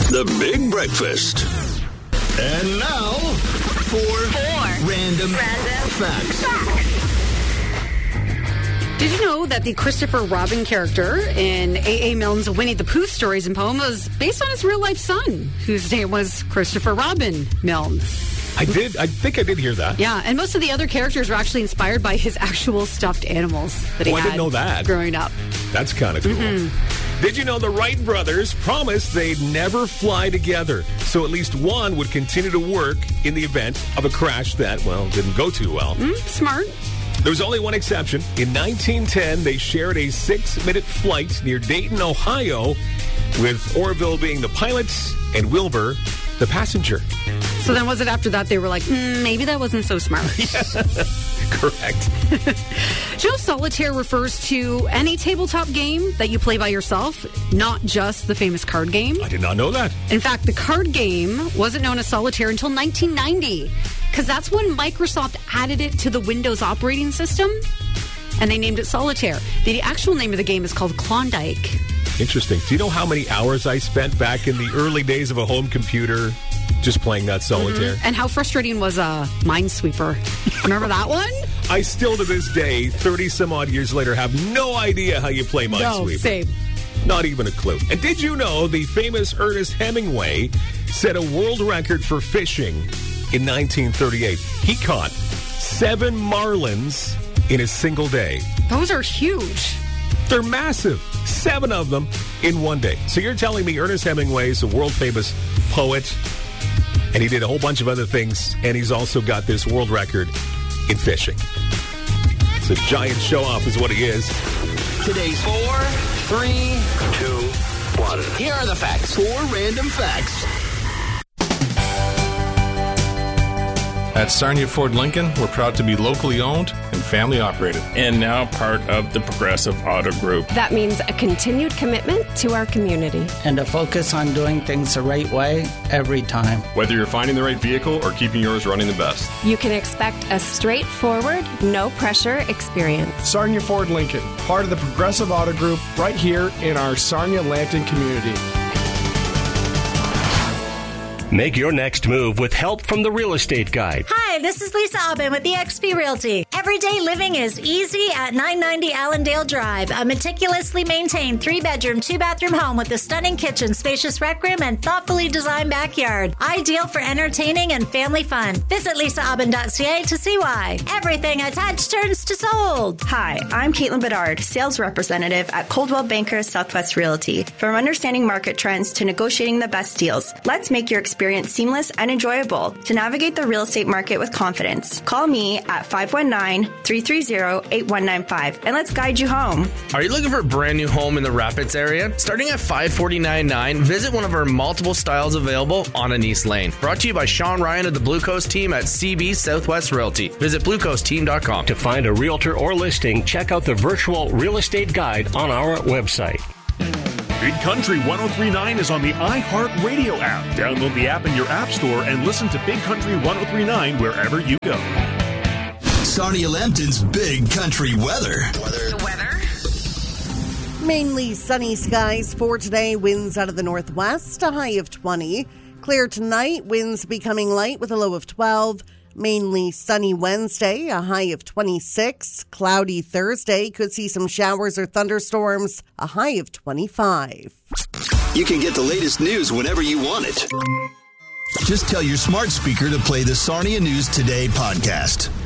The Big Breakfast. And now, four random facts. Did you know that the Christopher Robin character in A.A. Milne's Winnie the Pooh stories and poem was based on his real-life son, whose name was Christopher Robin Milne? I think I did hear that. Yeah, and most of the other characters were actually inspired by his actual stuffed animals that he had I didn't know that. growing up. That's kind of cool. Mm-hmm. Did you know the Wright brothers promised they'd never fly together, so at least one would continue to work in the event of a crash that, well, didn't go too well? Smart. There was only one exception. In 1910, they shared a 6-minute flight near Dayton, Ohio, with Orville being the pilot and Wilbur the passenger. So then was it after that they were like, maybe that wasn't so smart? Correct. Do you know solitaire refers to any tabletop game that you play by yourself, not just the famous card game? I did not know that. In fact, the card game wasn't known as solitaire until 1990, because that's when Microsoft added it to the Windows operating system, and they named it solitaire. The actual name of the game is called Klondike. Interesting. Do you know how many hours I spent back in the early days of a home computer just playing that solitaire? And how frustrating was Minesweeper? Remember that one? I still, to this day, 30-some-odd years later, have no idea how you play Minesweeper. No, same. Not even a clue. And did you know the famous Ernest Hemingway set a world record for fishing in 1938? He caught 7 marlins in a single day. Those are huge. They're massive. 7 of them in one day. So you're telling me Ernest Hemingway is a world-famous poet, and he did a whole bunch of other things, and he's also got this world record in fishing. It's a giant show-off is what he is. Today's 4, 3, 2, 1. Here are the facts. 4 random facts. At Sarnia Ford Lincoln, we're proud to be locally owned and family operated. And now part of the Progressive Auto Group. That means a continued commitment to our community. And a focus on doing things the right way every time. Whether you're finding the right vehicle or keeping yours running the best. You can expect a straightforward, no-pressure experience. Sarnia Ford Lincoln, part of the Progressive Auto Group, right here in our Sarnia-Lambton community. Make your next move with help from the Real Estate Guide. Hi, this is Lisa Aubin with eXp Realty. Everyday living is easy at 990 Allendale Drive. A meticulously maintained 3-bedroom, 2-bathroom home with a stunning kitchen, spacious rec room, and thoughtfully designed backyard. Ideal for entertaining and family fun. Visit lisaaubin.ca to see why. Everything attached turns to sold. Hi, I'm Caitlin Bedard, sales representative at Coldwell Banker Southwest Realty. From understanding market trends to negotiating the best deals, let's make your experience seamless and enjoyable. To navigate the real estate market with confidence, call me at 519-330-8195 and let's guide you home. Are you looking for a brand new home in the Rapids area? Starting at $549.9, visit one of our multiple styles available on Anise Lane. Brought to you by Sean Ryan of the Blue Coast team at CB Southwest Realty. Visit bluecoastteam.com. To find a realtor or listing, check out the virtual real estate guide on our website. Big Country 103.9 is on the iHeartRadio app. Download the app in your app store and listen to Big Country 103.9 wherever you go. Sarnia-Lambton's Big Country weather. The weather? Mainly sunny skies for today. Winds out of the northwest, a high of 20. Clear tonight, winds becoming light with a low of 12. Mainly sunny Wednesday, a high of 26. Cloudy Thursday, could see some showers or thunderstorms, a high of 25. You can get the latest news whenever you want it. Just tell your smart speaker to play the Sarnia News Today podcast.